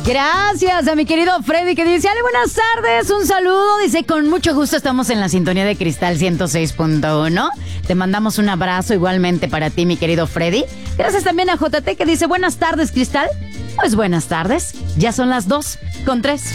Gracias a mi querido Freddy que dice, Ale, buenas tardes, un saludo. Dice, con mucho gusto estamos en la sintonía de Cristal 106.1. Te mandamos un abrazo igualmente para ti, mi querido Freddy. Gracias también a JT que dice, buenas tardes, Cristal. Pues buenas tardes, ya son las 2:03.